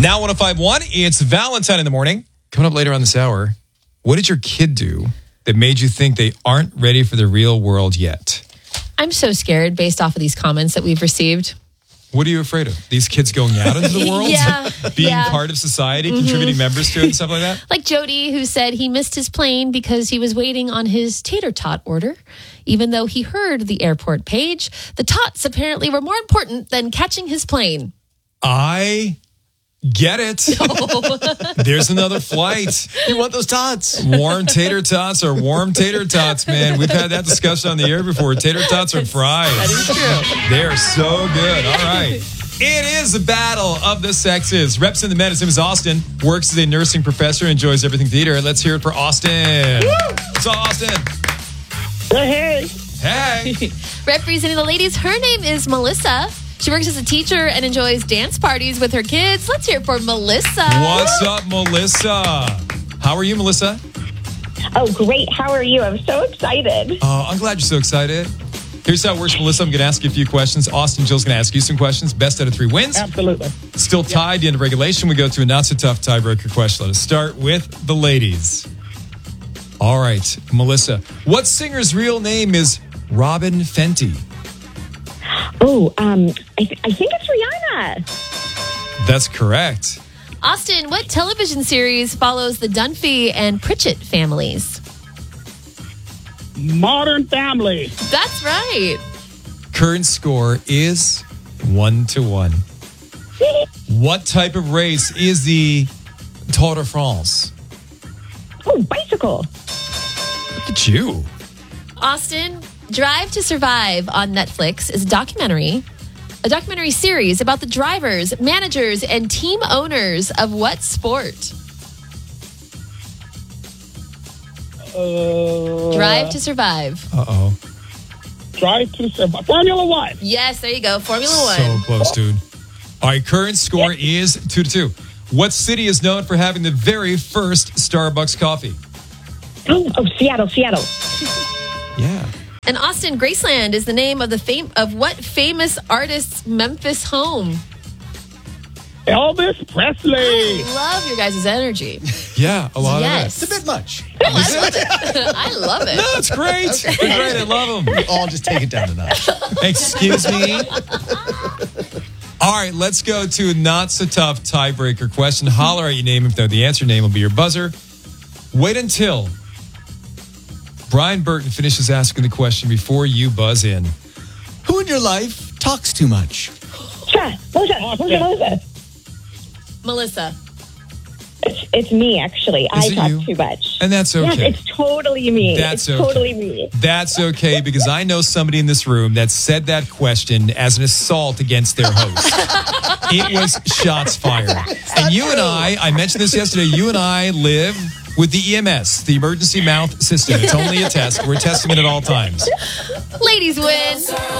Now 105.1, it's Valentine in the morning. Coming up later on this hour, what did your kid do that made you think they aren't ready for the real world yet? I'm so scared based off of these comments that we've received. What are you afraid of? These kids going out into the world? Being part of society, contributing members to it and stuff like that? Like Jody, who said he missed his plane because he was waiting on his tater tot order. Even though he heard the airport page, the tots apparently were more important than catching his plane. I get it. No. There's another flight. You want those tots? Warm tater tots or warm tater tots, man. We've had that discussion on the air before. Tater tots or fries. That is true. They are so good. All right. It is a battle of the sexes. Reps in the men. His name is Austin. Works as a nursing professor. Enjoys everything theater. Let's hear it for Austin. What's up, Austin? Hey. Hey. Representing the ladies, her name is Melissa. She works as a teacher and enjoys dance parties with her kids. Let's hear it for Melissa. What's up, Melissa? How are you, Melissa? Oh, great. How are you? I'm so excited. I'm glad you're so excited. Here's how it works, Melissa. I'm going to ask you a few questions. Austin, Jill's going to ask you some questions. Best out of 3 wins. Absolutely. Still tied. The end of regulation. We go to a not-so-tough tiebreaker question. Let us start with the ladies. All right, Melissa. What singer's real name is Robin Fenty? Oh, I think it's Rihanna. That's correct. Austin, what television series follows the Dunphy and Pritchett families? Modern Family. That's right. Current score is 1-1. What type of race is the Tour de France? Oh, bicycle. Look at you. Austin, Drive to Survive on Netflix is a documentary series about the drivers, managers, and team owners of what sport? Drive to Survive. Uh-oh. Drive to Survive. Formula One. Yes, there you go. Formula One. So close, dude. All right, current score is 2-2. What city is known for having the very first Starbucks coffee? Oh, Seattle. Yeah. And Austin, Graceland is the name of of what famous artist's Memphis home? Elvis Presley. I love your guys' energy. Yeah, a lot of it. It's a bit much. I love it. I love it. No, it's great. They're great. I love them. We all just take it down a notch. Excuse me. All right, let's go to a not-so-tough tiebreaker question. Holler at your name. If the answer name will be your buzzer. Wait until Brian Burton finishes asking the question before you buzz in. Who in your life talks too much? Melissa. It's me, actually. I talk too much. And that's okay. Yes, it's totally me. Totally me. That's okay, because I know somebody in this room that said that question as an assault against their host. It was shots fired. And you and I mentioned this yesterday, you and I live with the EMS, the emergency mouth system. It's only a test. We're testing it at all times. Ladies win.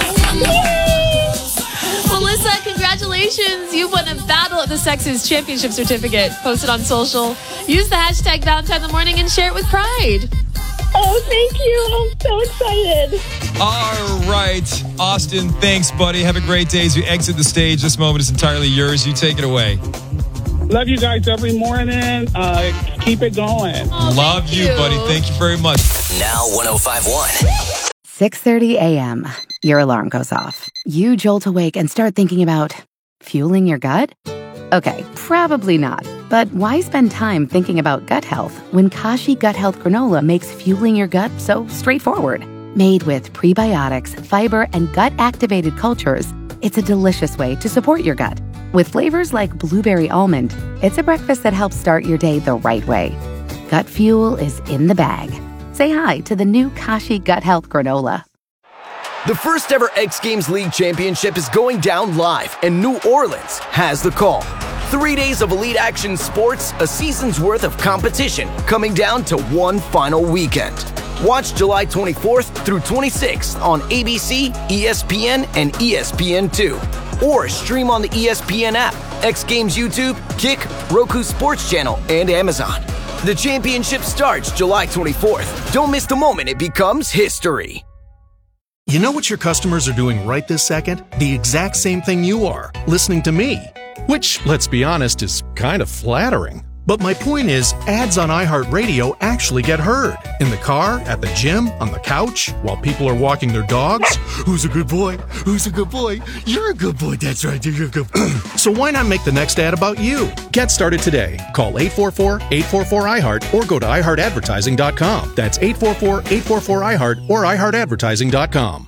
Melissa, congratulations. You've won a Battle of the Sexes Championship certificate. Post it on social. Use the hashtag Valentine in the Morning and share it with pride. Oh, thank you. I'm so excited. All right. Austin, thanks, buddy. Have a great day as you exit the stage. This moment is entirely yours. You take it away. Love you guys every morning. Keep it going. Oh, love you, buddy. Thank you very much. Now 105.1. 6:30 a.m. Your alarm goes off. You jolt awake and start thinking about fueling your gut? Okay, probably not. But why spend time thinking about gut health when Kashi Gut Health Granola makes fueling your gut so straightforward? Made with prebiotics, fiber, and gut-activated cultures, it's a delicious way to support your gut. With flavors like blueberry almond, it's a breakfast that helps start your day the right way. Gut fuel is in the bag. Say hi to the new Kashi Gut Health Granola. The first ever X Games League Championship is going down live, and New Orleans has the call. 3 days of elite action sports, a season's worth of competition, coming down to one final weekend. Watch July 24th through 26th on ABC, ESPN, and ESPN2. Or stream on the ESPN app, X Games YouTube, Kick, Roku Sports Channel, and Amazon. The championship starts July 24th. Don't miss the moment it becomes history. You know what your customers are doing right this second? The exact same thing you are, listening to me. Which, let's be honest, is kind of flattering. But my point is, ads on iHeartRadio actually get heard. In the car, at the gym, on the couch, while people are walking their dogs. Who's a good boy? Who's a good boy? You're a good boy. That's right. You're a good boy. So why not make the next ad about you? Get started today. Call 844-844-iHeart or go to iHeartAdvertising.com. That's 844-844-iHeart or iHeartAdvertising.com.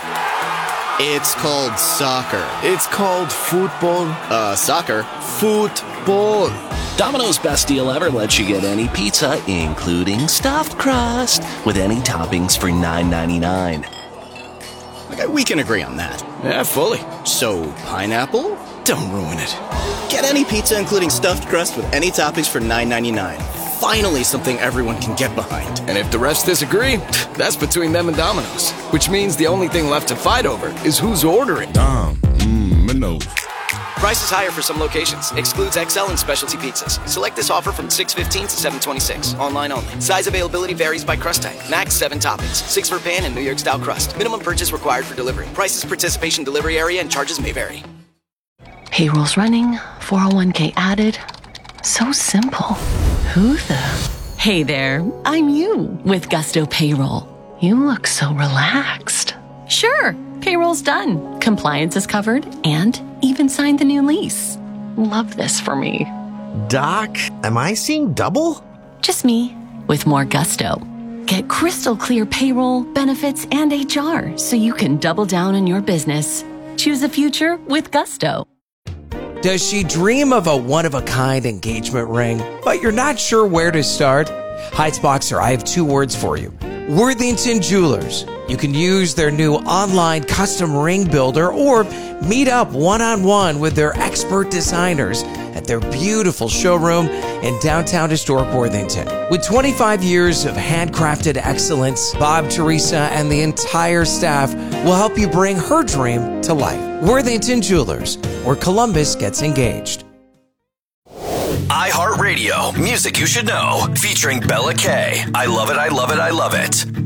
It's called soccer. It's called football. Soccer. Football. Domino's best deal ever lets you get any pizza, including stuffed crust, with any toppings for $9.99. Okay, we can agree on that. Yeah, fully. So, pineapple? Don't ruin it. Get any pizza, including stuffed crust, with any toppings for $9.99. Finally, something everyone can get behind. And if the refs disagree, that's between them and Domino's. Which means the only thing left to fight over is who's ordering. Domino's. Price is higher for some locations. Excludes XL and specialty pizzas. Select this offer from 6/15 to 7/26. Online only. Size availability varies by crust type. Max 7 toppings. 6 for pan and New York style crust. Minimum purchase required for delivery. Prices, participation, delivery area, and charges may vary. Payroll's running. 401k added. So simple. Who the? Hey there, I'm you with Gusto Payroll. You look so relaxed. Sure, payroll's done. Compliance is covered and even signed the new lease. Love this for me. Doc, am I seeing double? Just me with more gusto. Get crystal clear payroll, benefits, and HR so you can double down on your business. Choose the future with Gusto. Does she dream of a one-of-a-kind engagement ring, but you're not sure where to start? Heights Boxer, I have 2 words for you. Worthington Jewelers. You can use their new online custom ring builder or meet up one-on-one with their expert designers at their beautiful showroom in downtown historic Worthington. With 25 years of handcrafted excellence, Bob, Teresa, and the entire staff will help you bring her dream to life. Worthington Jewelers, where Columbus gets engaged. iHeartRadio, music you should know, featuring Bella K. I love it, I love it, I love it.